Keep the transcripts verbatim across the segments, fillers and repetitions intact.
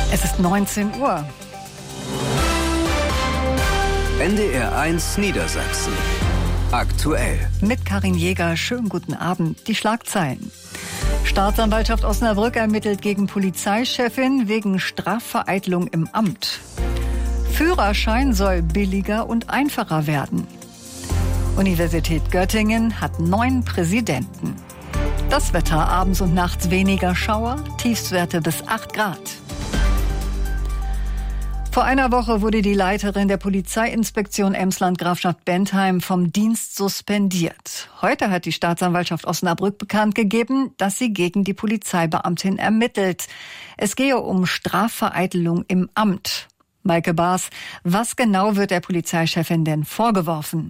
Es ist neunzehn Uhr. N D R eins Niedersachsen. Aktuell. Mit Karin Jäger. Schönen guten Abend. Die Schlagzeilen. Staatsanwaltschaft Osnabrück ermittelt gegen Polizeichefin wegen Strafvereitelung im Amt. Führerschein soll billiger und einfacher werden. Universität Göttingen hat neun Präsidenten. Das Wetter: abends und nachts weniger Schauer, Tiefstwerte bis acht Grad. Vor einer Woche wurde die Leiterin der Polizeiinspektion Emsland-Grafschaft Bentheim vom Dienst suspendiert. Heute hat die Staatsanwaltschaft Osnabrück bekannt gegeben, dass sie gegen die Polizeibeamtin ermittelt. Es gehe um Strafvereitelung im Amt. Maike Baas, was genau wird der Polizeichefin denn vorgeworfen?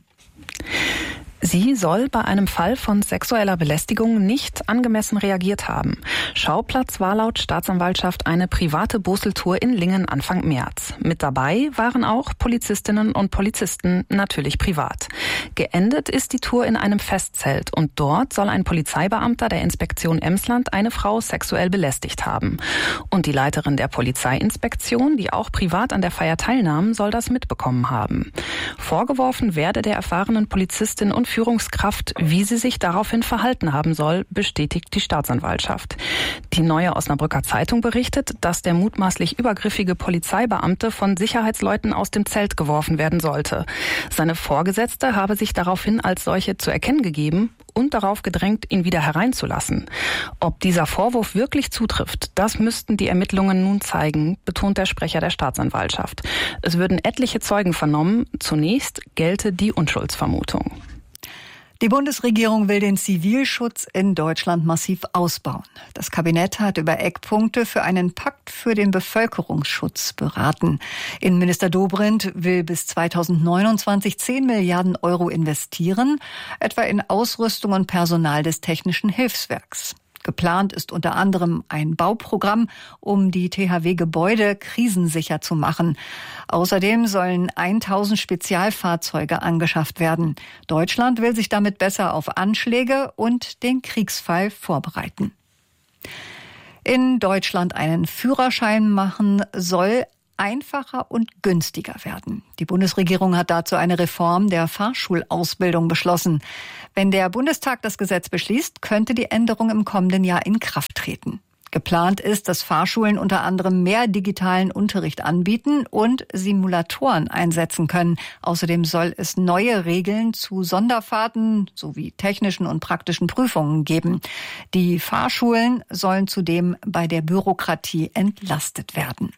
Sie soll bei einem Fall von sexueller Belästigung nicht angemessen reagiert haben. Schauplatz war laut Staatsanwaltschaft eine private Boseltour in Lingen Anfang März. Mit dabei waren auch Polizistinnen und Polizisten, natürlich privat. Geendet ist die Tour in einem Festzelt und dort soll ein Polizeibeamter der Inspektion Emsland eine Frau sexuell belästigt haben. Und die Leiterin der Polizeiinspektion, die auch privat an der Feier teilnahm, soll das mitbekommen haben. Vorgeworfen werde der erfahrenen Polizistin und Führungskraft, wie sie sich daraufhin verhalten haben soll, bestätigt die Staatsanwaltschaft. Die Neue Osnabrücker Zeitung berichtet, dass der mutmaßlich übergriffige Polizeibeamte von Sicherheitsleuten aus dem Zelt geworfen werden sollte. Seine Vorgesetzte habe sich daraufhin als solche zu erkennen gegeben und darauf gedrängt, ihn wieder hereinzulassen. Ob dieser Vorwurf wirklich zutrifft, das müssten die Ermittlungen nun zeigen, betont der Sprecher der Staatsanwaltschaft. Es würden etliche Zeugen vernommen. Zunächst gelte die Unschuldsvermutung. Die Bundesregierung will den Zivilschutz in Deutschland massiv ausbauen. Das Kabinett hat über Eckpunkte für einen Pakt für den Bevölkerungsschutz beraten. Innenminister Dobrindt will bis zweitausendneunundzwanzig zehn Milliarden Euro investieren, etwa in Ausrüstung und Personal des Technischen Hilfswerks. Geplant ist unter anderem ein Bauprogramm, um die T H W-Gebäude krisensicher zu machen. Außerdem sollen tausend Spezialfahrzeuge angeschafft werden. Deutschland will sich damit besser auf Anschläge und den Kriegsfall vorbereiten. In Deutschland einen Führerschein machen soll einfacher und günstiger werden. Die Bundesregierung hat dazu eine Reform der Fahrschulausbildung beschlossen. Wenn der Bundestag das Gesetz beschließt, könnte die Änderung im kommenden Jahr in Kraft treten. Geplant ist, dass Fahrschulen unter anderem mehr digitalen Unterricht anbieten und Simulatoren einsetzen können. Außerdem soll es neue Regeln zu Sonderfahrten sowie technischen und praktischen Prüfungen geben. Die Fahrschulen sollen zudem bei der Bürokratie entlastet werden.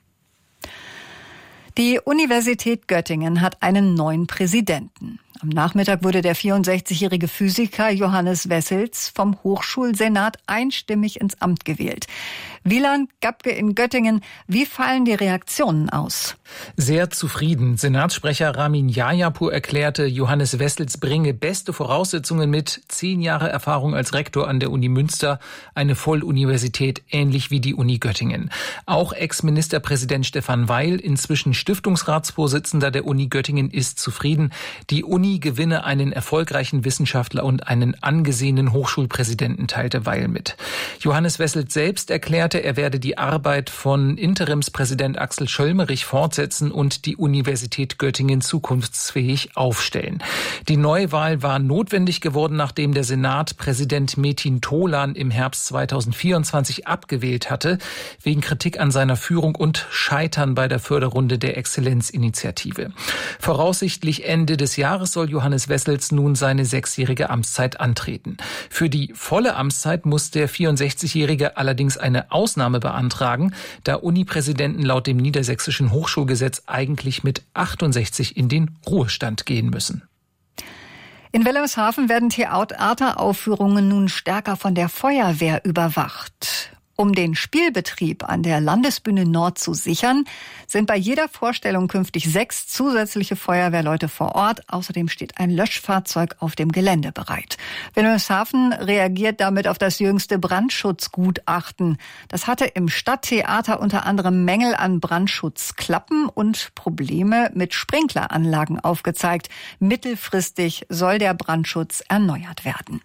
Die Universität Göttingen hat einen neuen Präsidenten. Am Nachmittag wurde der vierundsechzigjährige Physiker Johannes Wessels vom Hochschulsenat einstimmig ins Amt gewählt. Wieland Gabke in Göttingen, wie fallen die Reaktionen aus? Sehr zufrieden. Senatssprecher Ramin Jayapur erklärte, Johannes Wessels bringe beste Voraussetzungen mit, zehn Jahre Erfahrung als Rektor an der Uni Münster, eine Volluniversität, ähnlich wie die Uni Göttingen. Auch Ex-Ministerpräsident Stefan Weil, inzwischen Stiftungsratsvorsitzender der Uni Göttingen, ist zufrieden. Die Uni gewinne einen erfolgreichen Wissenschaftler und einen angesehenen Hochschulpräsidenten, teilte Weil mit. Johannes Wessels selbst erklärte, er werde die Arbeit von Interimspräsident Axel Schöllmerich fortsetzen und die Universität Göttingen zukunftsfähig aufstellen. Die Neuwahl war notwendig geworden, nachdem der Senat Präsident Metin Tolan im Herbst zweitausendvierundzwanzig abgewählt hatte, wegen Kritik an seiner Führung und Scheitern bei der Förderrunde der Exzellenzinitiative. Voraussichtlich Ende des Jahres soll Johannes Wessels nun seine sechsjährige Amtszeit antreten. Für die volle Amtszeit muss der vierundsechzigjährige allerdings eine Ausnahme beantragen, da Unipräsidenten laut dem niedersächsischen Hochschulgesetz eigentlich mit achtundsechzig in den Ruhestand gehen müssen. In Wilhelmshaven werden Theateraufführungen nun stärker von der Feuerwehr überwacht. Um den Spielbetrieb an der Landesbühne Nord zu sichern, sind bei jeder Vorstellung künftig sechs zusätzliche Feuerwehrleute vor Ort. Außerdem steht ein Löschfahrzeug auf dem Gelände bereit. Wilhelmshaven reagiert damit auf das jüngste Brandschutzgutachten. Das hatte im Stadttheater unter anderem Mängel an Brandschutzklappen und Probleme mit Sprinkleranlagen aufgezeigt. Mittelfristig soll der Brandschutz erneuert werden.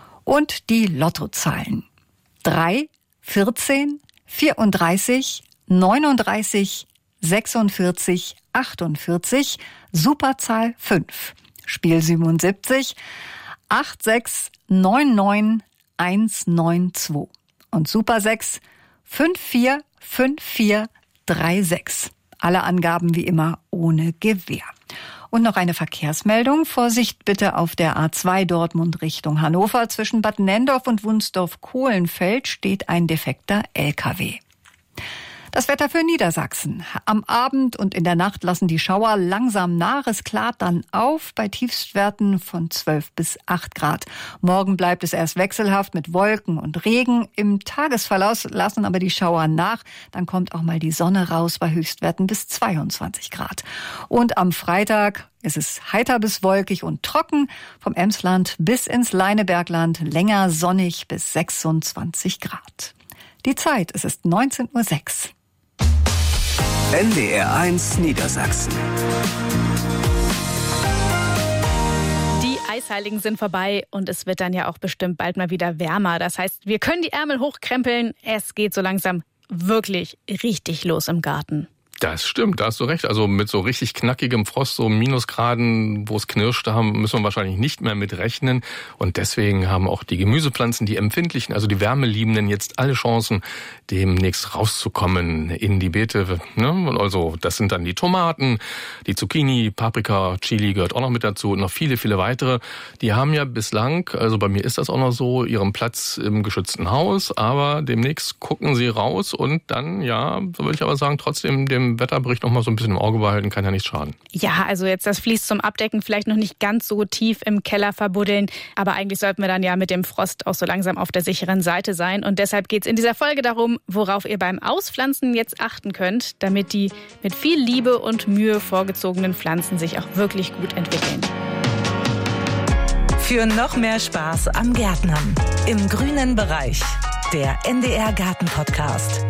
Und die Lottozahlen. drei, vierzehn, vierunddreißig, neununddreißig sechsundvierzig achtundvierzig, Superzahl fünf. Spiel siebenundsiebzig acht sechs neun neun eins neun zwei und Super sechs fünf vier fünf vier drei sechs. Alle Angaben wie immer ohne Gewähr. Und noch eine Verkehrsmeldung. Vorsicht bitte auf der A zwei Dortmund Richtung Hannover. Zwischen Bad Nenndorf und Wunsdorf-Kohlenfeld steht ein defekter L K W. Das Wetter für Niedersachsen. Am Abend und in der Nacht lassen die Schauer langsam nach. Es klart dann auf bei Tiefstwerten von zwölf bis acht Grad. Morgen bleibt es erst wechselhaft mit Wolken und Regen. Im Tagesverlauf lassen aber die Schauer nach. Dann kommt auch mal die Sonne raus bei Höchstwerten bis zweiundzwanzig Grad. Und am Freitag ist es heiter bis wolkig und trocken. Vom Emsland bis ins Leinebergland länger sonnig bis sechsundzwanzig Grad. Die Zeit, es ist neunzehn Uhr sechs. N D R eins Niedersachsen. Die Eisheiligen sind vorbei und es wird dann ja auch bestimmt bald mal wieder wärmer. Das heißt, wir können die Ärmel hochkrempeln. Es geht so langsam wirklich richtig los im Garten. Das stimmt, da hast du recht. Also mit so richtig knackigem Frost, so Minusgraden, wo es knirscht, da müssen wir wahrscheinlich nicht mehr mit rechnen. Und deswegen haben auch die Gemüsepflanzen, die empfindlichen, also die Wärmeliebenden, jetzt alle Chancen, demnächst rauszukommen in die Beete. Also das sind dann die Tomaten, die Zucchini, Paprika, Chili gehört auch noch mit dazu und noch viele, viele weitere. Die haben ja bislang, also bei mir ist das auch noch so, ihren Platz im geschützten Haus. Aber demnächst gucken sie raus und dann, ja, so würde ich aber sagen, trotzdem dem Wetterbericht noch mal so ein bisschen im Auge behalten, kann ja nicht schaden. Ja, also jetzt das Vlies zum Abdecken vielleicht noch nicht ganz so tief im Keller verbuddeln, aber eigentlich sollten wir dann ja mit dem Frost auch so langsam auf der sicheren Seite sein und deshalb geht es in dieser Folge darum, worauf ihr beim Auspflanzen jetzt achten könnt, damit die mit viel Liebe und Mühe vorgezogenen Pflanzen sich auch wirklich gut entwickeln. Für noch mehr Spaß am Gärtnern im grünen Bereich, der N D R Garten Podcast.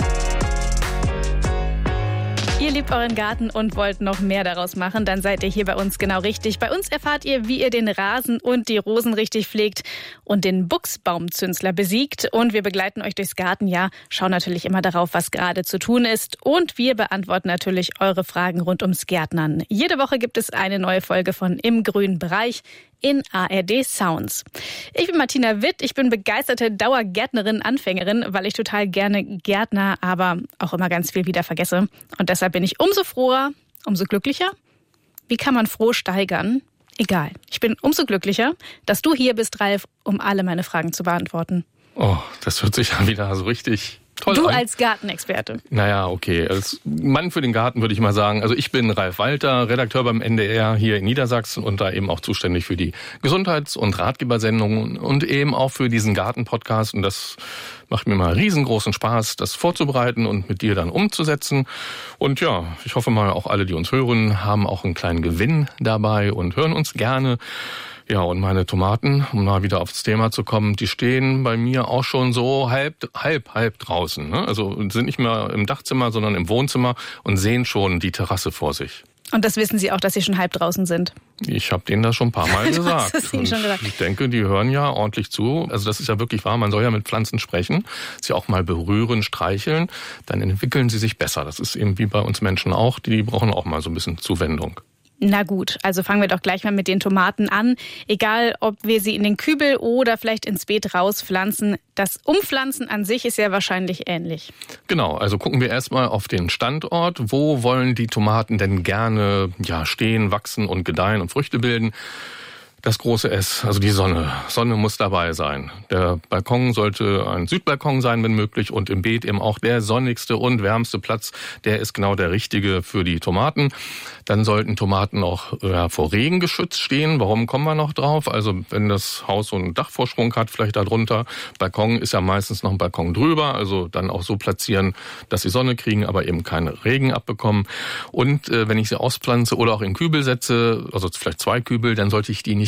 Ihr liebt euren Garten und wollt noch mehr daraus machen, dann seid ihr hier bei uns genau richtig. Bei uns erfahrt ihr, wie ihr den Rasen und die Rosen richtig pflegt und den Buchsbaumzünsler besiegt. Und wir begleiten euch durchs Gartenjahr, schauen natürlich immer darauf, was gerade zu tun ist. Und wir beantworten natürlich eure Fragen rund ums Gärtnern. Jede Woche gibt es eine neue Folge von Im grünen Bereich in A R D Sounds. Ich bin Martina Witt, ich bin begeisterte Dauergärtnerin, Anfängerin, weil ich total gerne Gärtner, aber auch immer ganz viel wieder vergesse. Und deshalb bin ich umso froher, umso glücklicher. Wie kann man froh steigern? Egal. Ich bin umso glücklicher, dass du hier bist, Ralf, um alle meine Fragen zu beantworten. Oh, das hört sich ja wieder so richtig toll du an. als Gartenexperte. Naja, okay. Als Mann für den Garten würde ich mal sagen, also ich bin Ralf Walter, Redakteur beim N D R hier in Niedersachsen und da eben auch zuständig für die Gesundheits- und Ratgebersendungen und eben auch für diesen Garten-Podcast. Und das macht mir mal riesengroßen Spaß, das vorzubereiten und mit dir dann umzusetzen. Und ja, ich hoffe mal, auch alle, die uns hören, haben auch einen kleinen Gewinn dabei und hören uns gerne. Ja, und meine Tomaten, um mal wieder aufs Thema zu kommen, die stehen bei mir auch schon so halb, halb, halb draußen. Ne? Also sind nicht mehr im Dachzimmer, sondern im Wohnzimmer und sehen schon die Terrasse vor sich. Und das wissen Sie auch, dass Sie schon halb draußen sind? Ich habe denen das schon ein paar Mal gesagt. Das Ihnen schon gesagt. Ich denke, die hören ja ordentlich zu. Also das ist ja wirklich wahr, man soll ja mit Pflanzen sprechen, sie auch mal berühren, streicheln, dann entwickeln sie sich besser. Das ist eben wie bei uns Menschen auch, die brauchen auch mal so ein bisschen Zuwendung. Na gut, also fangen wir doch gleich mal mit den Tomaten an. Egal, ob wir sie in den Kübel oder vielleicht ins Beet rauspflanzen, das Umpflanzen an sich ist ja wahrscheinlich ähnlich. Genau, also gucken wir erstmal auf den Standort. Wo wollen die Tomaten denn gerne ja, stehen, wachsen und gedeihen und Früchte bilden? Das große S, also die Sonne. Sonne muss dabei sein. Der Balkon sollte ein Südbalkon sein, wenn möglich, und im Beet eben auch der sonnigste und wärmste Platz. Der ist genau der richtige für die Tomaten. Dann sollten Tomaten auch ja, vor Regen geschützt stehen. Warum kommen wir noch drauf? Also wenn das Haus so einen Dachvorsprung hat, vielleicht darunter. Balkon ist ja meistens noch ein Balkon drüber, also dann auch so platzieren, dass sie Sonne kriegen, aber eben keinen Regen abbekommen. Und äh, wenn ich sie auspflanze oder auch in Kübel setze, also vielleicht zwei Kübel, dann sollte ich die nicht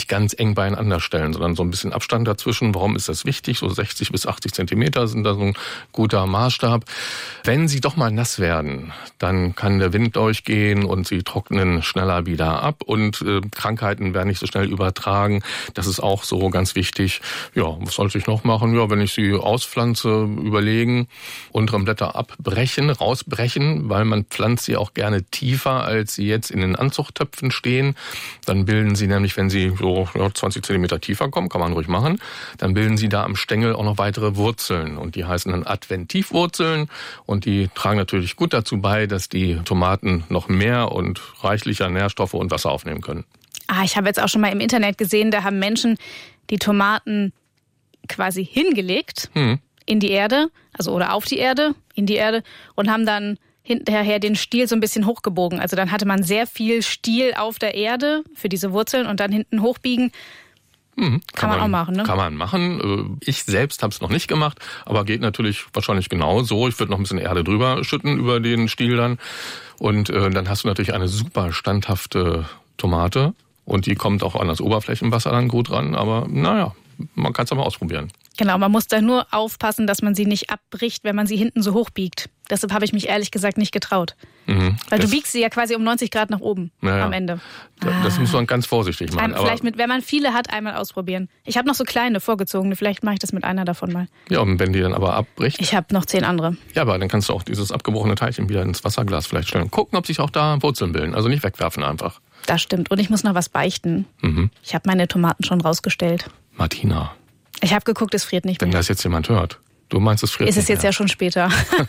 nicht ganz eng beieinander stellen, sondern so ein bisschen Abstand dazwischen. Warum ist das wichtig? So sechzig bis achtzig Zentimeter sind da so ein guter Maßstab. Wenn sie doch mal nass werden, dann kann der Wind durchgehen und sie trocknen schneller wieder ab und äh, Krankheiten werden nicht so schnell übertragen. Das ist auch so ganz wichtig. Ja, was sollte ich noch machen? Ja, wenn ich sie auspflanze, überlegen, unteren Blätter abbrechen, rausbrechen, weil man pflanzt sie auch gerne tiefer, als sie jetzt in den Anzuchttöpfen stehen. Dann bilden sie nämlich, wenn sie so ja, zwanzig Zentimeter tiefer kommen, kann man ruhig machen, dann bilden sie da am Stängel auch noch weitere Wurzeln. Und die heißen dann Adventivwurzeln. Und die tragen natürlich gut dazu bei, dass die Tomaten noch mehr und reichlicher Nährstoffe und Wasser aufnehmen können. Ah, ich habe jetzt auch schon mal im Internet gesehen, da haben Menschen die Tomaten quasi hingelegt hm. in die Erde, also oder auf die Erde, in die Erde und haben dann hinterher den Stiel so ein bisschen hochgebogen. Also dann hatte man sehr viel Stiel auf der Erde für diese Wurzeln und dann hinten hochbiegen. Hm, kann, kann man, man auch machen, ne? Kann man machen. Ich selbst habe es noch nicht gemacht, aber geht natürlich wahrscheinlich genau so. Ich würde noch ein bisschen Erde drüber schütten über den Stiel dann. Und äh, dann hast du natürlich eine super standhafte Tomate. Und die kommt auch an das Oberflächenwasser dann gut ran. Aber naja, man kann es aber ausprobieren. Genau, man muss da nur aufpassen, dass man sie nicht abbricht, wenn man sie hinten so hoch biegt. Deshalb habe ich mich ehrlich gesagt nicht getraut. Mhm. Weil das, du biegst sie ja quasi um neunzig Grad nach oben naja, am Ende. Das ah. muss man ganz vorsichtig machen. Vielleicht, aber mit, wenn man viele hat, einmal ausprobieren. Ich habe noch so kleine vorgezogene, vielleicht mache ich das mit einer davon mal. Ja, und wenn die dann aber abbricht? Ich habe noch zehn andere. Ja, aber dann kannst du auch dieses abgebrochene Teilchen wieder ins Wasserglas vielleicht stellen. Gucken, ob sich auch da Wurzeln bilden. Also nicht wegwerfen einfach. Das stimmt. Und ich muss noch was beichten. Mhm. Ich habe meine Tomaten schon rausgestellt. Martina. Ich habe geguckt, es friert nicht mehr. Wenn das jetzt jemand hört. Du meinst, es friert nicht mehr. Ist es jetzt ja schon später.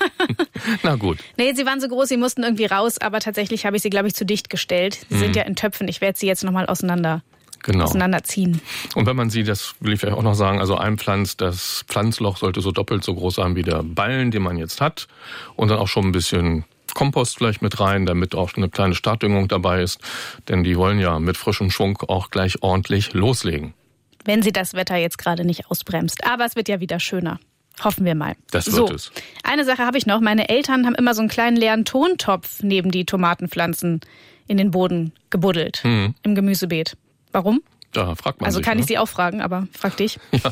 Na gut. Nee, sie waren so groß, sie mussten irgendwie raus, aber tatsächlich habe ich sie, glaube ich, zu dicht gestellt. Sie mhm. sind ja in Töpfen. Ich werde sie jetzt nochmal auseinander, genau. auseinanderziehen. Und wenn man sie, das will ich vielleicht auch noch sagen, also einpflanzt, das Pflanzloch sollte so doppelt so groß sein wie der Ballen, den man jetzt hat. Und dann auch schon ein bisschen Kompost vielleicht mit rein, damit auch eine kleine Startdüngung dabei ist. Denn die wollen ja mit frischem Schwung auch gleich ordentlich loslegen. Wenn sie das Wetter jetzt gerade nicht ausbremst. Aber es wird ja wieder schöner. Hoffen wir mal. Das wird so, es. Eine Sache habe ich noch. Meine Eltern haben immer so einen kleinen leeren Tontopf neben die Tomatenpflanzen in den Boden gebuddelt. Hm. Im Gemüsebeet. Warum? Da fragt man Also sich, kann ne? ich Sie auch fragen, aber frag dich. Ja.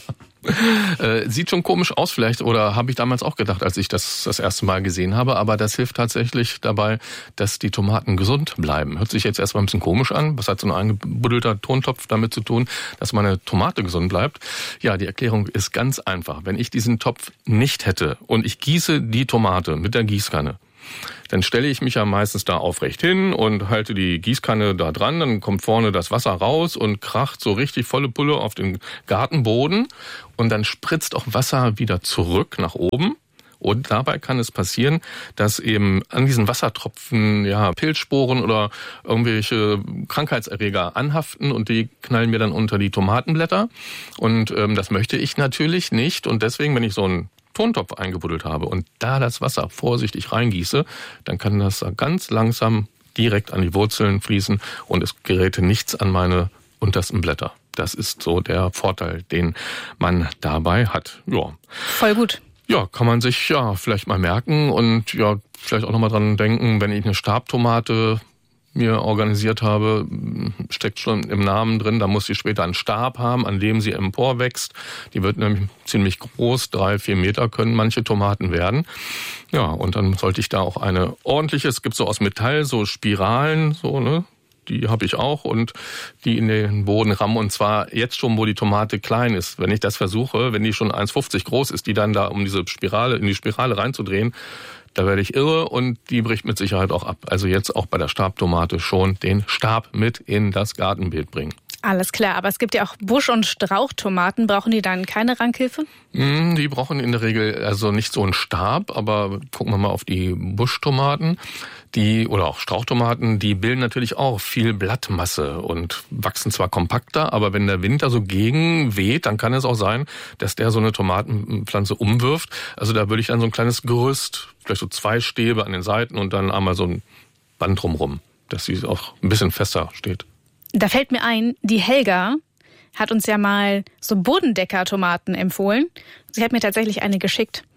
Äh, sieht schon komisch aus vielleicht, oder habe ich damals auch gedacht, als ich das das erste Mal gesehen habe, aber das hilft tatsächlich dabei, dass die Tomaten gesund bleiben. Hört sich jetzt erstmal ein bisschen komisch an. Was hat so ein eingebuddelter Tontopf damit zu tun, dass meine Tomate gesund bleibt? Ja, die Erklärung ist ganz einfach. Wenn ich diesen Topf nicht hätte und ich gieße die Tomate mit der Gießkanne, dann stelle ich mich ja meistens da aufrecht hin und halte die Gießkanne da dran, dann kommt vorne das Wasser raus und kracht so richtig volle Pulle auf den Gartenboden und dann spritzt auch Wasser wieder zurück nach oben. Und dabei kann es passieren, dass eben an diesen Wassertropfen ja Pilzsporen oder irgendwelche Krankheitserreger anhaften und die knallen mir dann unter die Tomatenblätter. Und ähm, das möchte ich natürlich nicht. Und deswegen, wenn ich so einen Tontopf eingebuddelt habe und da das Wasser vorsichtig reingieße, dann kann das ganz langsam direkt an die Wurzeln fließen und es gerät nichts an meine untersten Blätter. Das ist so der Vorteil, den man dabei hat. Ja. Voll gut. Ja, kann man sich ja vielleicht mal merken und ja vielleicht auch nochmal dran denken, wenn ich eine Stabtomate mir organisiert habe, steckt schon im Namen drin, da muss sie später einen Stab haben, an dem sie emporwächst. Die wird nämlich ziemlich groß, drei, vier Meter können manche Tomaten werden. Ja, und dann sollte ich da auch eine ordentliche, es gibt so aus Metall, so Spiralen, so, ne? Die habe ich auch und die in den Boden rammen und zwar jetzt schon, wo die Tomate klein ist. Wenn ich das versuche, wenn die schon eins fünfzig groß ist, die dann da um diese Spirale, in die Spirale reinzudrehen, da werde ich irre und die bricht mit Sicherheit auch ab. Also jetzt auch bei der Stabtomate schon den Stab mit in das Gartenbeet bringen. Alles klar, aber es gibt ja auch Busch- und Strauchtomaten. Brauchen die dann keine Rankhilfe? Mm, die brauchen in der Regel also nicht so einen Stab, aber gucken wir mal auf die Buschtomaten. Die, oder auch Strauchtomaten, die bilden natürlich auch viel Blattmasse und wachsen zwar kompakter, aber wenn der Wind da so gegen weht, dann kann es auch sein, dass der so eine Tomatenpflanze umwirft. Also da würde ich dann so ein kleines Gerüst, vielleicht so zwei Stäbe an den Seiten und dann einmal so ein Band drumrum, dass sie auch ein bisschen fester steht. Da fällt mir ein, die Helga hat uns ja mal so Bodendecker-Tomaten empfohlen. Sie hat mir tatsächlich eine geschickt.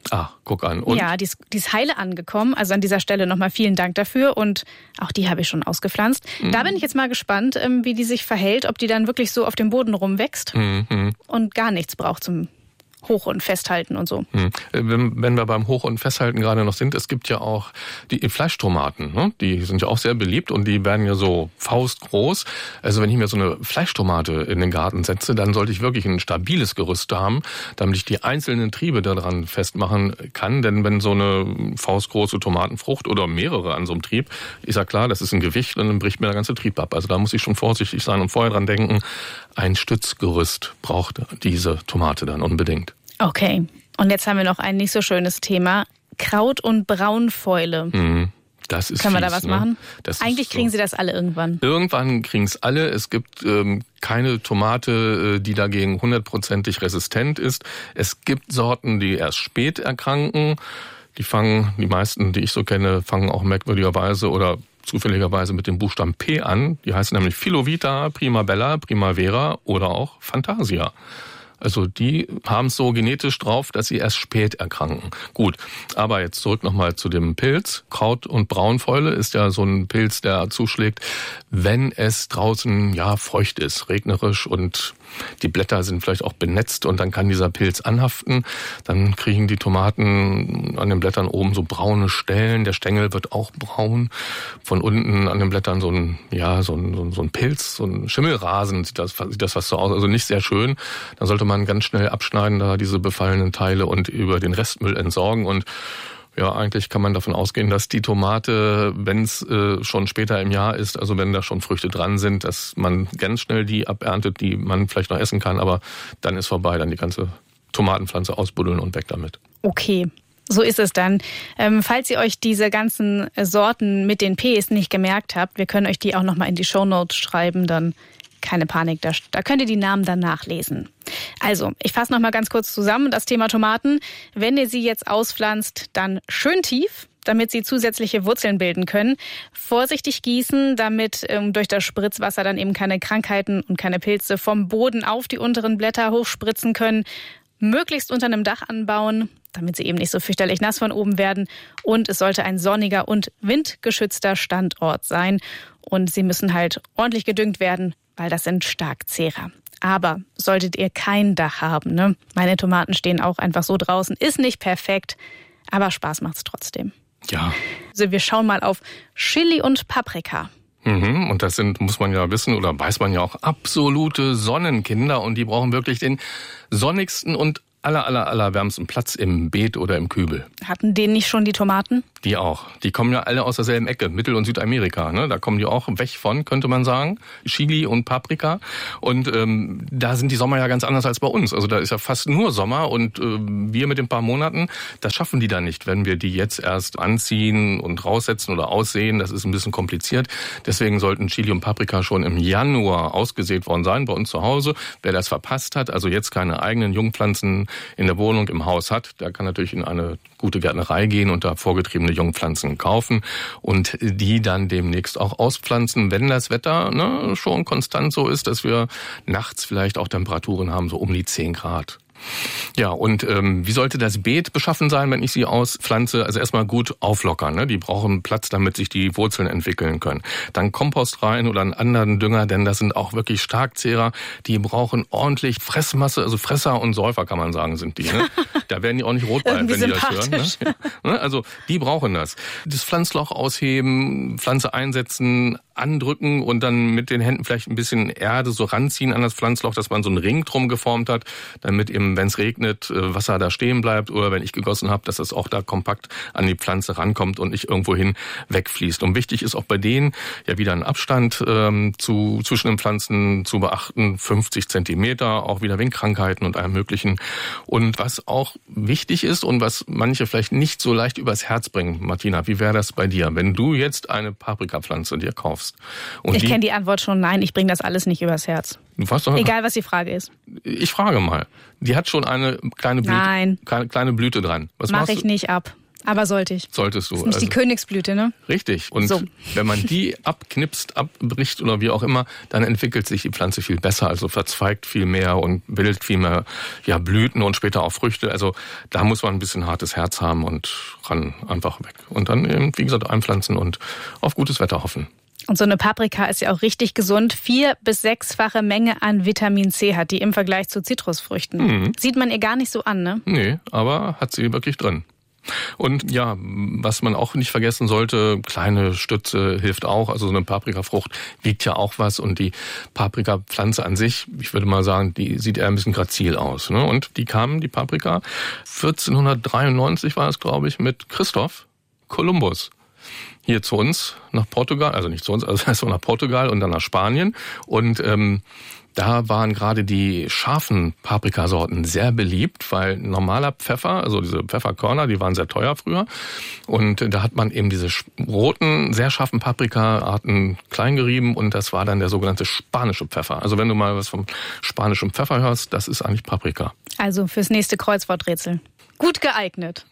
Ah, guck an. Und? Ja, die ist, die ist heile angekommen. Also an dieser Stelle nochmal vielen Dank dafür. Und auch die habe ich schon ausgepflanzt. Mhm. Da bin ich jetzt mal gespannt, wie die sich verhält, ob die dann wirklich so auf dem Boden rumwächst mhm. und gar nichts braucht zum Hoch- und Festhalten und so. Hm. Wenn, wenn wir beim Hoch- und Festhalten gerade noch sind, es gibt ja auch die Fleischtomaten, ne? Die sind ja auch sehr beliebt und die werden ja so faustgroß. Also wenn ich mir so eine Fleischtomate in den Garten setze, dann sollte ich wirklich ein stabiles Gerüst haben, damit ich die einzelnen Triebe daran festmachen kann. Denn wenn so eine faustgroße Tomatenfrucht oder mehrere an so einem Trieb, ist ja klar, das ist ein Gewicht und dann bricht mir der ganze Trieb ab. Also da muss ich schon vorsichtig sein und vorher dran denken, ein Stützgerüst braucht diese Tomate dann unbedingt. Okay, und jetzt haben wir noch ein nicht so schönes Thema. Kraut- und Braunfäule. Mhm. Das ist Können wir fies, da was ne? machen? Das Eigentlich kriegen so. Sie das alle irgendwann. Irgendwann kriegen es alle. Es gibt ähm, keine Tomate, die dagegen hundertprozentig resistent ist. Es gibt Sorten, die erst spät erkranken. Die fangen, die meisten, die ich so kenne, fangen auch merkwürdigerweise oder zufälligerweise mit dem Buchstaben P an. Die heißen nämlich Filovita, Primabella, Primavera oder auch Fantasia. Also die haben es so genetisch drauf, dass sie erst spät erkranken. Gut, aber jetzt zurück nochmal zu dem Pilz. Kraut- und Braunfäule ist ja so ein Pilz, der zuschlägt, wenn es draußen ja feucht ist, regnerisch und die Blätter sind vielleicht auch benetzt und dann kann dieser Pilz anhaften. Dann kriegen die Tomaten an den Blättern oben so braune Stellen. Der Stängel wird auch braun. Von unten an den Blättern so ein, ja, so ein, so ein Pilz, so ein Schimmelrasen sieht das, sieht das fast so aus. Also nicht sehr schön. Da sollte man ganz schnell abschneiden, da diese befallenen Teile und über den Restmüll entsorgen. Und ja, eigentlich kann man davon ausgehen, dass die Tomate, wenn es äh, schon später im Jahr ist, also wenn da schon Früchte dran sind, dass man ganz schnell die aberntet, die man vielleicht noch essen kann, aber dann ist vorbei, dann die ganze Tomatenpflanze ausbuddeln und weg damit. Okay. So ist es dann. Ähm, falls ihr euch diese ganzen Sorten mit den Ps nicht gemerkt habt, wir können euch die auch nochmal in die Shownotes schreiben, dann keine Panik, da, da könnt ihr die Namen dann nachlesen. Also, ich fasse noch mal ganz kurz zusammen das Thema Tomaten. Wenn ihr sie jetzt auspflanzt, dann schön tief, damit sie zusätzliche Wurzeln bilden können. Vorsichtig gießen, damit ähm, durch das Spritzwasser dann eben keine Krankheiten und keine Pilze vom Boden auf die unteren Blätter hochspritzen können. Möglichst unter einem Dach anbauen, damit sie eben nicht so fürchterlich nass von oben werden. Und es sollte ein sonniger und windgeschützter Standort sein. Und sie müssen halt ordentlich gedüngt werden, weil das sind Starkzehrer. Aber solltet ihr kein Dach haben, ne? Meine Tomaten stehen auch einfach so draußen, ist nicht perfekt, aber Spaß macht's trotzdem. Ja. Also wir schauen mal auf Chili und Paprika. Mhm, und das sind, muss man ja wissen oder weiß man ja auch, absolute Sonnenkinder und die brauchen wirklich den sonnigsten und aller, aller, aller wärmsten Platz im Beet oder im Kübel. Hatten den nicht schon die Tomaten? Die auch. Die kommen ja alle aus derselben Ecke, Mittel- und Südamerika. Ne? Da kommen die auch weg von, könnte man sagen. Chili und Paprika. Und ähm, da sind die Sommer ja ganz anders als bei uns. Also da ist ja fast nur Sommer und äh, wir mit den paar Monaten, das schaffen die dann nicht, wenn wir die jetzt erst anziehen und raussetzen oder aussehen. Das ist ein bisschen kompliziert. Deswegen sollten Chili und Paprika schon im Januar ausgesät worden sein bei uns zu Hause. Wer das verpasst hat, also jetzt keine eigenen Jungpflanzen in der Wohnung, im Haus hat, der kann natürlich in eine gute Gärtnerei gehen und da vorgetriebene Jungpflanzen kaufen und die dann demnächst auch auspflanzen, wenn das Wetter ne, schon konstant so ist, dass wir nachts vielleicht auch Temperaturen haben, so um die zehn Grad. Ja, und ähm, wie sollte das Beet beschaffen sein, wenn ich sie auspflanze? Also erstmal gut auflockern. Ne? Die brauchen Platz, damit sich die Wurzeln entwickeln können. Dann Kompost rein oder einen anderen Dünger, denn das sind auch wirklich Starkzehrer. Die brauchen ordentlich Fressmasse, also Fresser und Säufer kann man sagen, sind die. Ne? Da werden die auch nicht rot bei, wenn die das hören. Ne? Also die brauchen das. Das Pflanzloch ausheben, Pflanze einsetzen, andrücken und dann mit den Händen vielleicht ein bisschen Erde so ranziehen an das Pflanzloch, dass man so einen Ring drum geformt hat, damit eben, wenn es regnet, Wasser da stehen bleibt oder wenn ich gegossen habe, dass es auch da kompakt an die Pflanze rankommt und nicht irgendwohin wegfließt. Und wichtig ist auch bei denen ja wieder ein Abstand ähm, zu, zwischen den Pflanzen zu beachten, fünfzig Zentimeter, auch wieder Windkrankheiten und allem Möglichen. Und was auch wichtig ist und was manche vielleicht nicht so leicht übers Herz bringen, Martina, wie wäre das bei dir, wenn du jetzt eine Paprikapflanze dir kaufst? Und ich kenne die Antwort schon, nein, ich bringe das alles nicht übers Herz. Du weißt doch, egal, was die Frage ist. Ich frage mal. Die hat schon eine kleine Blüte, nein. kleine, kleine Blüte dran. Was Mach ich nicht ab. Aber sollte ich. Solltest du. Das ist nicht also, die Königsblüte, ne? Richtig. Und so. Wenn man die abknipst, abbricht oder wie auch immer, dann entwickelt sich die Pflanze viel besser, also verzweigt viel mehr und bildet viel mehr ja, Blüten und später auch Früchte. Also da muss man ein bisschen hartes Herz haben und ran einfach weg. Und dann eben, wie gesagt, einpflanzen und auf gutes Wetter hoffen. Und so eine Paprika ist ja auch richtig gesund. Vier- bis sechsfache Menge an Vitamin C hat die im Vergleich zu Zitrusfrüchten. Mhm. Sieht man ihr gar nicht so an, ne? Nee, aber hat sie wirklich drin. Und ja, was man auch nicht vergessen sollte, kleine Stütze hilft auch. Also so eine Paprikafrucht wiegt ja auch was. Und die Paprikapflanze an sich, ich würde mal sagen, die sieht eher ein bisschen grazil aus. Ne? Und die kamen, die Paprika, vierzehnhundertdreiundneunzig war es, glaube ich, mit Christoph Kolumbus hier zu uns nach Portugal. Also nicht zu uns, also erst mal nach Portugal und dann nach Spanien. Und ähm, da waren gerade die scharfen Paprikasorten sehr beliebt, weil normaler Pfeffer, also diese Pfefferkörner, die waren sehr teuer früher. Und da hat man eben diese roten, sehr scharfen Paprikaarten klein gerieben und das war dann der sogenannte spanische Pfeffer. Also wenn du mal was vom spanischen Pfeffer hörst, das ist eigentlich Paprika. Also fürs nächste Kreuzworträtsel. Gut geeignet.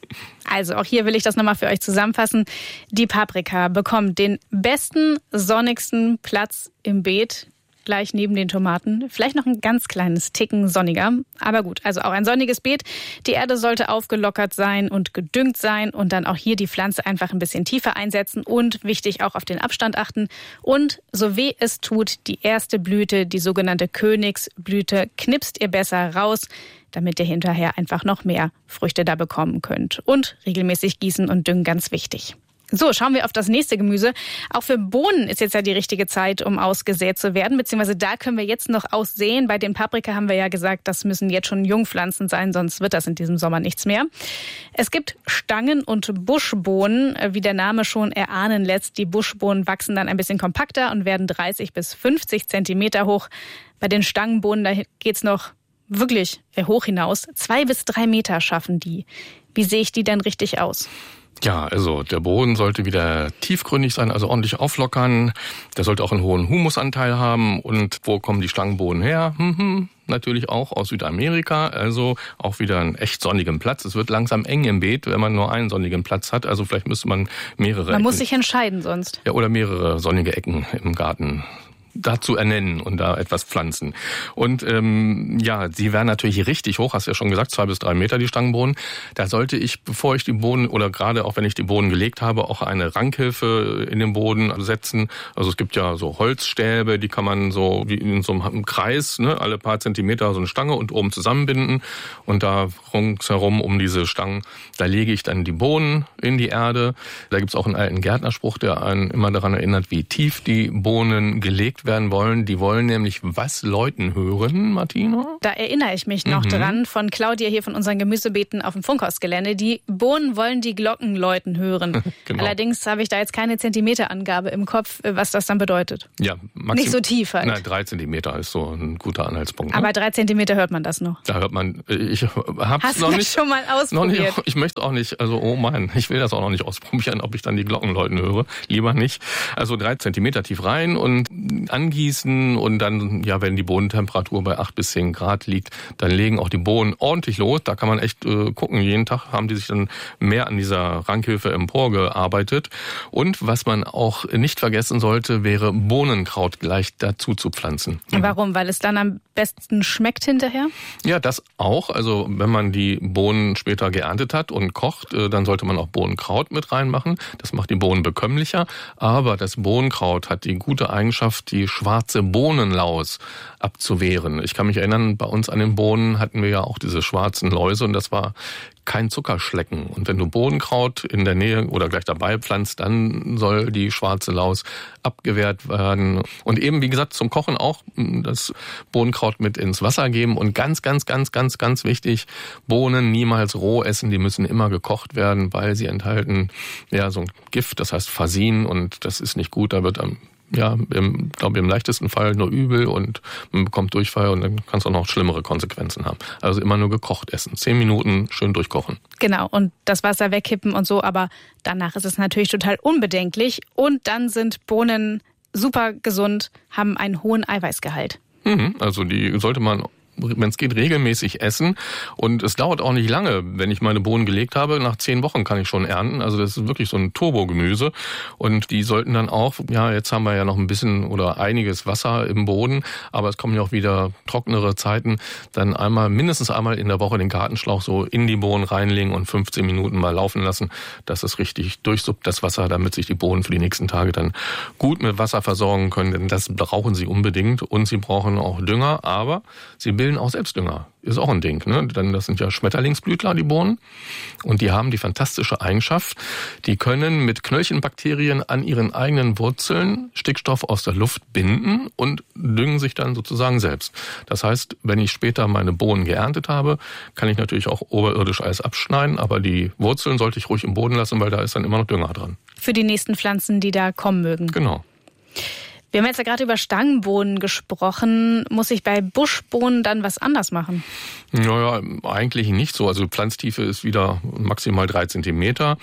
Also auch hier will ich das nochmal für euch zusammenfassen. Die Paprika bekommt den besten, sonnigsten Platz im Beet, gleich neben den Tomaten. Vielleicht noch ein ganz kleines Ticken sonniger. Aber gut, also auch ein sonniges Beet. Die Erde sollte aufgelockert sein und gedüngt sein und dann auch hier die Pflanze einfach ein bisschen tiefer einsetzen und wichtig auch auf den Abstand achten. Und so weh es tut, die erste Blüte, die sogenannte Königsblüte, knipst ihr besser raus, damit ihr hinterher einfach noch mehr Früchte da bekommen könnt. Und regelmäßig gießen und düngen, ganz wichtig. So, schauen wir auf das nächste Gemüse. Auch für Bohnen ist jetzt ja die richtige Zeit, um ausgesät zu werden, beziehungsweise da können wir jetzt noch aussehen. Bei den Paprika haben wir ja gesagt, das müssen jetzt schon Jungpflanzen sein, sonst wird das in diesem Sommer nichts mehr. Es gibt Stangen- und Buschbohnen, wie der Name schon erahnen lässt. Die Buschbohnen wachsen dann ein bisschen kompakter und werden dreißig bis fünfzig Zentimeter hoch. Bei den Stangenbohnen, da geht's noch wirklich hoch hinaus. Zwei bis drei Meter schaffen die. Wie sehe ich die denn richtig aus? Ja, also der Boden sollte wieder tiefgründig sein, also ordentlich auflockern. Der sollte auch einen hohen Humusanteil haben. Und wo kommen die Stangenbohnen her? Hm, hm, natürlich auch aus Südamerika, also auch wieder einen echt sonnigen Platz. Es wird langsam eng im Beet, wenn man nur einen sonnigen Platz hat. Also vielleicht müsste man mehrere Man Ecken, muss sich entscheiden sonst. Ja, oder mehrere sonnige Ecken im Garten dazu ernennen und da etwas pflanzen. Und ähm, ja, sie werden natürlich richtig hoch, hast du ja schon gesagt, zwei bis drei Meter die Stangenbohnen. Da sollte ich, bevor ich die Bohnen oder gerade auch wenn ich die Bohnen gelegt habe, auch eine Rankhilfe in den Boden setzen. Also es gibt ja so Holzstäbe, die kann man so wie in so einem Kreis, ne, alle paar Zentimeter so eine Stange und oben zusammenbinden. Und da ringsherum um diese Stangen, da lege ich dann die Bohnen in die Erde. Da gibt's auch einen alten Gärtnerspruch, der einen immer daran erinnert, wie tief die Bohnen gelegt werden wollen. Die wollen nämlich was läuten hören, Martina? Da erinnere ich mich noch mhm. dran, von Claudia hier von unseren Gemüsebeeten auf dem Funkhausgelände. Die Bohnen wollen die Glocken läuten hören. Genau. Allerdings habe ich da jetzt keine Zentimeterangabe im Kopf, was das dann bedeutet. Ja, maxim- Nicht so tief halt. Nein, drei Zentimeter ist so ein guter Anhaltspunkt. Ne? Aber drei Zentimeter hört man das noch. Da hört man, ich hab's Hast noch du nicht. schon mal ausprobiert? Noch nicht, ich möchte auch nicht, also oh Mann, ich will das auch noch nicht ausprobieren, ob ich dann die Glocken läuten höre. Lieber nicht. Also drei Zentimeter tief rein und angießen und dann, ja, wenn die Bodentemperatur bei acht bis zehn Grad liegt, dann legen auch die Bohnen ordentlich los. Da kann man echt äh, gucken. Jeden Tag haben die sich dann mehr an dieser Rankhilfe emporgearbeitet. Und was man auch nicht vergessen sollte, wäre Bohnenkraut gleich dazu zu pflanzen. Warum? Weil es dann am besten schmeckt hinterher? Ja, das auch. Also wenn man die Bohnen später geerntet hat und kocht, dann sollte man auch Bohnenkraut mit reinmachen. Das macht die Bohnen bekömmlicher. Aber das Bohnenkraut hat die gute Eigenschaft, die schwarze Bohnenlaus abzuwehren. Ich kann mich erinnern, bei uns an den Bohnen hatten wir ja auch diese schwarzen Läuse und das war kein Zuckerschlecken. Und wenn du Bohnenkraut in der Nähe oder gleich dabei pflanzt, dann soll die schwarze Laus abgewehrt werden. Und eben, wie gesagt, zum Kochen auch das Bohnenkraut mit ins Wasser geben. Und ganz, ganz, ganz, ganz, ganz wichtig, Bohnen niemals roh essen. Die müssen immer gekocht werden, weil sie enthalten ja so ein Gift, das heißt Fasin. Und das ist nicht gut. Da wird am Ja, im, glaube ich, im leichtesten Fall nur übel und man bekommt Durchfall und dann kann es auch noch schlimmere Konsequenzen haben. Also immer nur gekocht essen. Zehn Minuten schön durchkochen. Genau, und das Wasser wegkippen und so, aber danach ist es natürlich total unbedenklich. Und dann sind Bohnen super gesund, haben einen hohen Eiweißgehalt. Mhm, also die sollte man wenn es geht, regelmäßig essen. Und es dauert auch nicht lange. Wenn ich meine Bohnen gelegt habe, nach zehn Wochen kann ich schon ernten. Also das ist wirklich so ein Turbogemüse. Und die sollten dann auch, ja, jetzt haben wir ja noch ein bisschen oder einiges Wasser im Boden, aber es kommen ja auch wieder trockenere Zeiten, dann einmal, mindestens einmal in der Woche den Gartenschlauch so in die Bohnen reinlegen und fünfzehn Minuten mal laufen lassen, dass es richtig durchsuppt, das Wasser, damit sich die Bohnen für die nächsten Tage dann gut mit Wasser versorgen können. Denn das brauchen sie unbedingt. Und sie brauchen auch Dünger, aber sie bilden auch Selbstdünger. Ist auch ein Ding, ne? Denn das sind ja Schmetterlingsblütler, die Bohnen. Und die haben die fantastische Eigenschaft, die können mit Knöllchenbakterien an ihren eigenen Wurzeln Stickstoff aus der Luft binden und düngen sich dann sozusagen selbst. Das heißt, wenn ich später meine Bohnen geerntet habe, kann ich natürlich auch oberirdisch alles abschneiden, aber die Wurzeln sollte ich ruhig im Boden lassen, weil da ist dann immer noch Dünger dran. Für die nächsten Pflanzen, die da kommen mögen. Genau. Wir haben jetzt ja gerade über Stangenbohnen gesprochen. Muss ich bei Buschbohnen dann was anders machen? Naja, eigentlich nicht so. Also Pflanztiefe ist wieder maximal drei Zentimeter.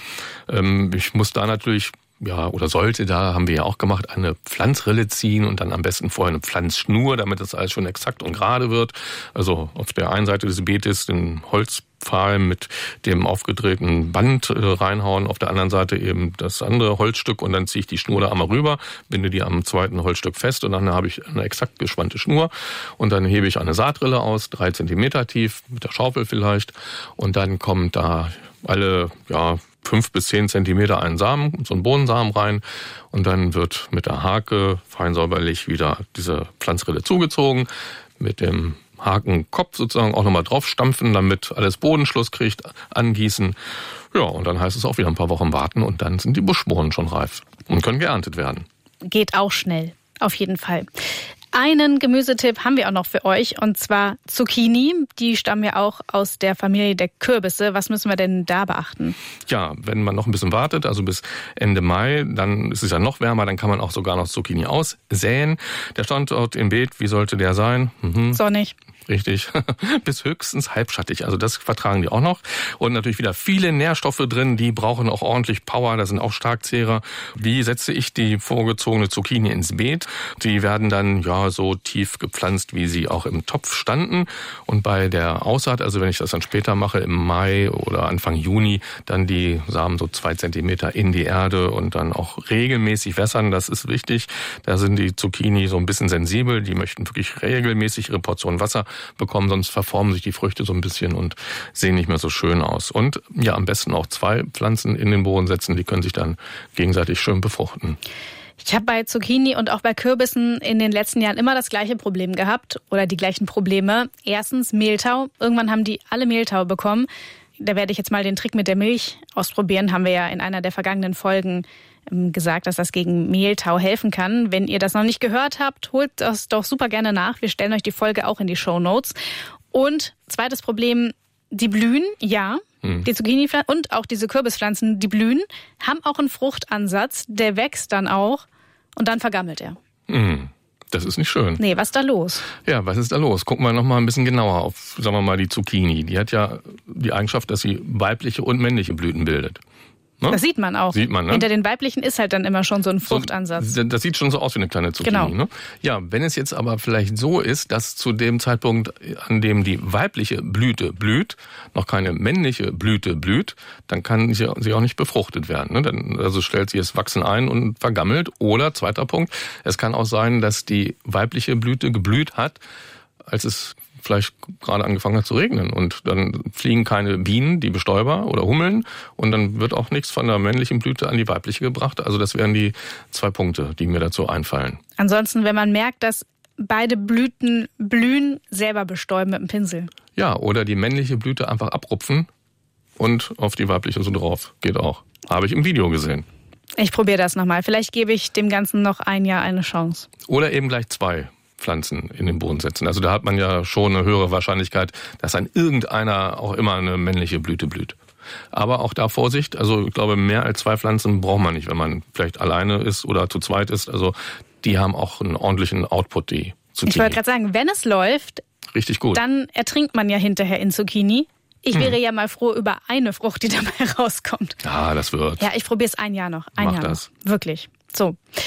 Ich muss da natürlich, ja, oder sollte da, haben wir ja auch gemacht, eine Pflanzrille ziehen und dann am besten vorher eine Pflanzschnur, damit das alles schon exakt und gerade wird. Also auf der einen Seite des Beetes den Holzpfahl mit dem aufgedrehten Band reinhauen, auf der anderen Seite eben das andere Holzstück und dann ziehe ich die Schnur da einmal rüber, binde die am zweiten Holzstück fest und dann habe ich eine exakt gespannte Schnur und dann hebe ich eine Saatrille aus, drei Zentimeter tief, mit der Schaufel vielleicht und dann kommt da alle, ja, fünf bis zehn Zentimeter einen Samen, so einen Bohnensamen rein und dann wird mit der Hake fein säuberlich wieder diese Pflanzrille zugezogen, mit dem Hakenkopf sozusagen auch nochmal drauf stampfen, damit alles Bodenschluss kriegt, angießen. Ja, und dann heißt es auch wieder ein paar Wochen warten und dann sind die Buschbohnen schon reif und können geerntet werden. Geht auch schnell, auf jeden Fall. Einen Gemüsetipp haben wir auch noch für euch, und zwar Zucchini. Die stammen ja auch aus der Familie der Kürbisse. Was müssen wir denn da beachten? Ja, wenn man noch ein bisschen wartet, also bis Ende Mai, dann ist es ja noch wärmer, dann kann man auch sogar noch Zucchini aussäen. Der Standort im Beet, wie sollte der sein? Mhm. Sonnig. Richtig, bis höchstens halbschattig, also das vertragen die auch noch. Und natürlich wieder viele Nährstoffe drin, die brauchen auch ordentlich Power, da sind auch Starkzehrer. Wie setze ich die vorgezogene Zucchini ins Beet? Die werden dann ja so tief gepflanzt, wie sie auch im Topf standen. Und bei der Aussaat, also wenn ich das dann später mache, im Mai oder Anfang Juni, dann die Samen so zwei Zentimeter in die Erde und dann auch regelmäßig wässern, das ist wichtig. Da sind die Zucchini so ein bisschen sensibel, die möchten wirklich regelmäßig ihre Portion Wasser bekommen, sonst verformen sich die Früchte so ein bisschen und sehen nicht mehr so schön aus. Und ja, am besten auch zwei Pflanzen in den Boden setzen, die können sich dann gegenseitig schön befruchten. Ich habe bei Zucchini und auch bei Kürbissen in den letzten Jahren immer das gleiche Problem gehabt oder die gleichen Probleme. Erstens Mehltau. Irgendwann haben die alle Mehltau bekommen. Da werde ich jetzt mal den Trick mit der Milch ausprobieren. Haben wir ja in einer der vergangenen Folgen gesagt, dass das gegen Mehltau helfen kann. Wenn ihr das noch nicht gehört habt, holt das doch super gerne nach. Wir stellen euch die Folge auch in die Shownotes. Und zweites Problem, die blühen, ja. Hm. Die Zucchini und auch diese Kürbispflanzen, die blühen, haben auch einen Fruchtansatz. Der wächst dann auch und dann vergammelt er. Hm. Das ist nicht schön. Nee, was ist da los? Ja, was ist da los? Gucken wir noch mal ein bisschen genauer auf, sagen wir mal, die Zucchini. Die hat ja die Eigenschaft, dass sie weibliche und männliche Blüten bildet. Ne? Das sieht man auch. Sieht man, ne? Hinter den weiblichen ist halt dann immer schon so ein Fruchtansatz. So, das sieht schon so aus wie eine kleine Zucchini. Genau. Ne? Ja, wenn es jetzt aber vielleicht so ist, dass zu dem Zeitpunkt, an dem die weibliche Blüte blüht, noch keine männliche Blüte blüht, dann kann sie, sie auch nicht befruchtet werden. Ne? Dann, also stellt sie das Wachsen ein und vergammelt. Oder, zweiter Punkt, es kann auch sein, dass die weibliche Blüte geblüht hat, als es vielleicht gerade angefangen hat zu regnen und dann fliegen keine Bienen, die Bestäuber oder Hummeln und dann wird auch nichts von der männlichen Blüte an die weibliche gebracht. Also das wären die zwei Punkte, die mir dazu einfallen. Ansonsten, wenn man merkt, dass beide Blüten blühen, selber bestäuben mit dem Pinsel. Ja, oder die männliche Blüte einfach abrupfen und auf die weibliche so drauf. Geht auch. Habe ich im Video gesehen. Ich probiere das nochmal. Vielleicht gebe ich dem Ganzen noch ein Jahr eine Chance. Oder eben gleich zwei Pflanzen in den Boden setzen. Also da hat man ja schon eine höhere Wahrscheinlichkeit, dass an irgendeiner auch immer eine männliche Blüte blüht. Aber auch da Vorsicht, also ich glaube, mehr als zwei Pflanzen braucht man nicht, wenn man vielleicht alleine ist oder zu zweit ist. Also die haben auch einen ordentlichen Output, die Zucchini. Ich wollte gerade sagen, wenn es läuft, richtig gut, dann ertrinkt man ja hinterher in Zucchini. Ich wäre hm. ja mal froh über eine Frucht, die dabei rauskommt. Ja, das wird. Ja, ich probiere es ein Jahr noch. Ein Mach Jahr das. noch. Wirklich. So.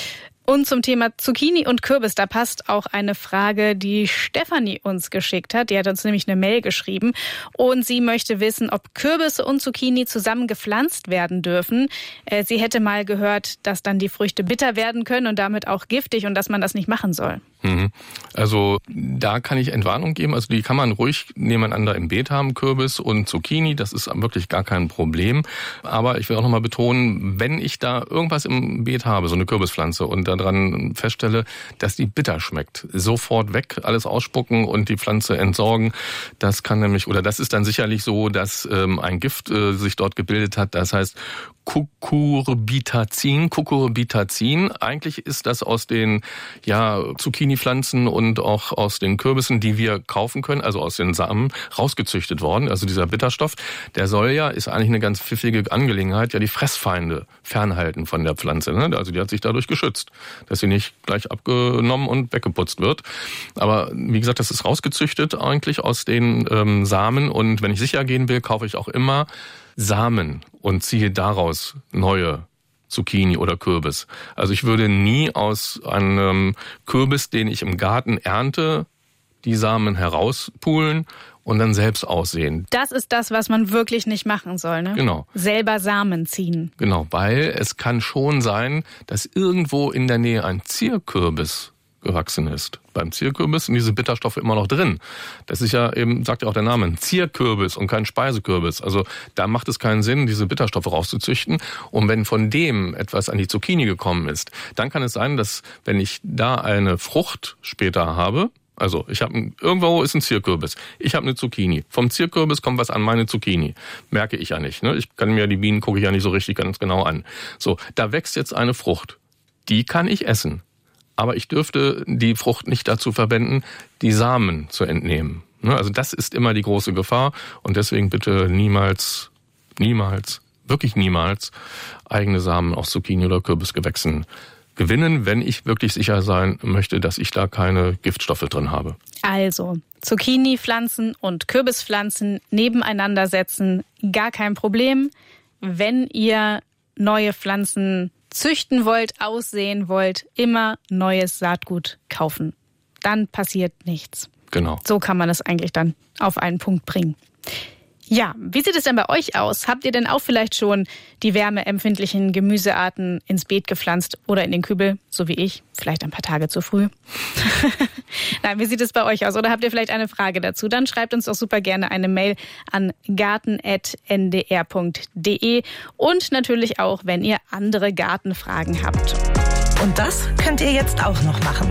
Und zum Thema Zucchini und Kürbis, da passt auch eine Frage, die Stefanie uns geschickt hat. Die hat uns nämlich eine Mail geschrieben und sie möchte wissen, ob Kürbisse und Zucchini zusammen gepflanzt werden dürfen. Sie hätte mal gehört, dass dann die Früchte bitter werden können und damit auch giftig und dass man das nicht machen soll. Also da kann ich Entwarnung geben. Also die kann man ruhig nebeneinander im Beet haben, Kürbis und Zucchini. Das ist wirklich gar kein Problem. Aber ich will auch nochmal betonen, wenn ich da irgendwas im Beet habe, so eine Kürbispflanze, und daran feststelle, dass die bitter schmeckt, sofort weg, alles ausspucken und die Pflanze entsorgen. Das kann nämlich, oder das ist dann sicherlich so, dass ähm, ein Gift äh, sich dort gebildet hat. Das heißt Cucurbitazin. Cucurbitazin. Eigentlich ist das aus den ja Zucchini-Pflanzen und auch aus den Kürbissen, die wir kaufen können, also aus den Samen, rausgezüchtet worden. Also dieser Bitterstoff, der soll ja, ist eigentlich eine ganz pfiffige Angelegenheit, ja die Fressfeinde fernhalten von der Pflanze. Ne? Also die hat sich dadurch geschützt, dass sie nicht gleich abgenommen und weggeputzt wird. Aber wie gesagt, das ist rausgezüchtet eigentlich aus den ähm, Samen. Und wenn ich sicher gehen will, kaufe ich auch immer Samen und ziehe daraus neue Zucchini oder Kürbis. Also ich würde nie aus einem Kürbis, den ich im Garten ernte, die Samen herauspulen und dann selbst aussehen. Das ist das, was man wirklich nicht machen soll, ne? Genau. Selber Samen ziehen. Genau, weil es kann schon sein, dass irgendwo in der Nähe ein Zierkürbis gewachsen ist. Beim Zierkürbis sind diese Bitterstoffe immer noch drin. Das ist ja eben, sagt ja auch der Name, ein Zierkürbis und kein Speisekürbis. Also da macht es keinen Sinn, diese Bitterstoffe rauszuzüchten. Und wenn von dem etwas an die Zucchini gekommen ist, dann kann es sein, dass wenn ich da eine Frucht später habe, also ich habe irgendwo ist ein Zierkürbis, ich habe eine Zucchini. Vom Zierkürbis kommt was an meine Zucchini. Merke ich ja nicht. Ne? Ich kann mir die Bienen, gucke ich ja nicht so richtig ganz genau an. So, da wächst jetzt eine Frucht. Die kann ich essen. Aber ich dürfte die Frucht nicht dazu verwenden, die Samen zu entnehmen. Also das ist immer die große Gefahr. Und deswegen bitte niemals, niemals, wirklich niemals eigene Samen aus Zucchini oder Kürbisgewächsen gewinnen, wenn ich wirklich sicher sein möchte, dass ich da keine Giftstoffe drin habe. Also Zucchini-Pflanzen und Kürbispflanzen nebeneinander setzen, gar kein Problem. Wenn ihr neue Pflanzen züchten wollt, aussehen wollt, immer neues Saatgut kaufen. Dann passiert nichts. Genau. So kann man es eigentlich dann auf einen Punkt bringen. Ja, wie sieht es denn bei euch aus? Habt ihr denn auch vielleicht schon die wärmeempfindlichen Gemüsearten ins Beet gepflanzt oder in den Kübel, so wie ich? Vielleicht ein paar Tage zu früh. Nein, wie sieht es bei euch aus? Oder habt ihr vielleicht eine Frage dazu? Dann schreibt uns doch super gerne eine Mail an garten at n d r punkt d e und natürlich auch, wenn ihr andere Gartenfragen habt. Und das könnt ihr jetzt auch noch machen.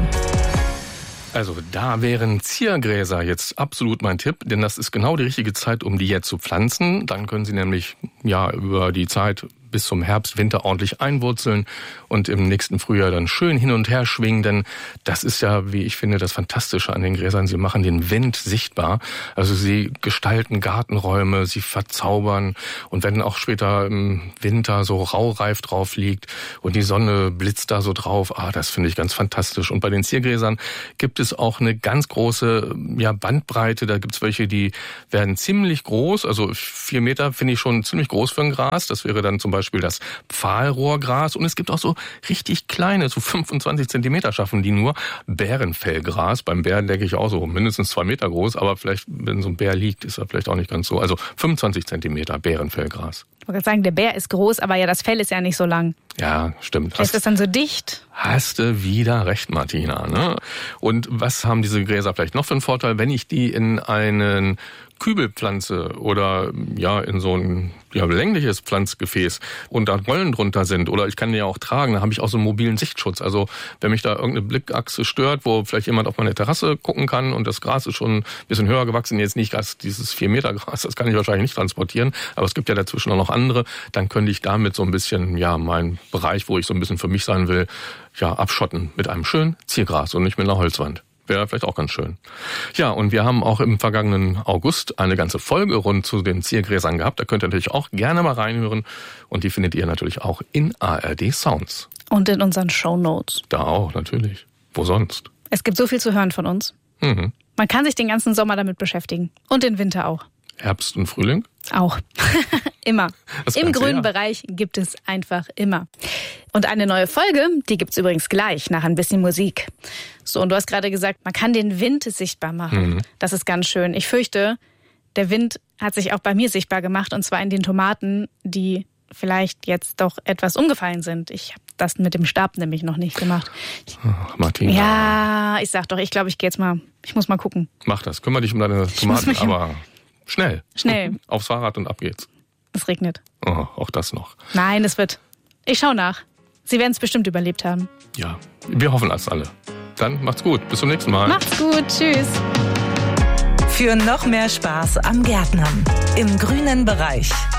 Also da wären Ziergräser jetzt absolut mein Tipp, denn das ist genau die richtige Zeit, um die jetzt zu pflanzen. Dann können sie nämlich ja über die Zeit bis zum Herbst, Winter ordentlich einwurzeln und im nächsten Frühjahr dann schön hin und her schwingen, denn das ist ja, wie ich finde, das Fantastische an den Gräsern. Sie machen den Wind sichtbar, also sie gestalten Gartenräume, sie verzaubern und wenn auch später im Winter so Raureif drauf liegt und die Sonne blitzt da so drauf, ah, das finde ich ganz fantastisch. Und bei den Ziergräsern gibt es auch eine ganz große ja, Bandbreite, da gibt es welche, die werden ziemlich groß, also vier Meter finde ich schon ziemlich groß für ein Gras, das wäre dann zum Beispiel Beispiel das Pfahlrohrgras und es gibt auch so richtig kleine, so fünfundzwanzig Zentimeter schaffen die nur, Bärenfellgras. Beim Bären denke ich auch so mindestens zwei Meter groß, aber vielleicht, wenn so ein Bär liegt, ist er vielleicht auch nicht ganz so. Also fünfundzwanzig Zentimeter Bärenfellgras. Ich wollte sagen, der Bär ist groß, aber ja, das Fell ist ja nicht so lang. Ja, stimmt. Ist das dann so dicht? Hast du wieder recht, Martina. Ne? Und was haben diese Gräser vielleicht noch für einen Vorteil, wenn ich die in einen Kübel pflanze oder ja in so ein ja, längliches Pflanzgefäß und da Rollen drunter sind oder ich kann die ja auch tragen, dann habe ich auch so einen mobilen Sichtschutz. Also wenn mich da irgendeine Blickachse stört, wo vielleicht jemand auf meine Terrasse gucken kann und das Gras ist schon ein bisschen höher gewachsen, jetzt nicht ganz dieses vier Meter Gras, das kann ich wahrscheinlich nicht transportieren, aber es gibt ja dazwischen auch noch andere, dann könnte ich damit so ein bisschen, ja, meinen Bereich, wo ich so ein bisschen für mich sein will, ja, abschotten mit einem schönen Ziergras und nicht mit einer Holzwand. Wäre vielleicht auch ganz schön. Ja, und wir haben auch im vergangenen August eine ganze Folge rund zu den Ziergräsern gehabt. Da könnt ihr natürlich auch gerne mal reinhören. Und die findet ihr natürlich auch in A R D Sounds. Und in unseren Shownotes. Da auch, natürlich. Wo sonst? Es gibt so viel zu hören von uns. Mhm. Man kann sich den ganzen Sommer damit beschäftigen. Und den Winter auch. Herbst und Frühling? Auch. immer. Das Im Ganze, grünen ja. Bereich gibt es einfach immer. Und eine neue Folge, die gibt's übrigens gleich nach ein bisschen Musik. So, und du hast gerade gesagt, man kann den Wind sichtbar machen. Mhm. Das ist ganz schön. Ich fürchte, der Wind hat sich auch bei mir sichtbar gemacht, und zwar in den Tomaten, die vielleicht jetzt doch etwas umgefallen sind. Ich habe das mit dem Stab nämlich noch nicht gemacht. Ach, Martina. Ja, ich sag doch, ich glaube, ich gehe jetzt mal, ich muss mal gucken. Mach das, kümmere dich um deine Tomaten, mich aber schnell. Schnell. Aufs Fahrrad und ab geht's. Es regnet. Oh, auch das noch. Nein, es wird. Ich schau nach. Sie werden es bestimmt überlebt haben. Ja, wir hoffen das alle. Dann macht's gut, bis zum nächsten Mal. Macht's gut, tschüss. Für noch mehr Spaß am Gärtnern im grünen Bereich.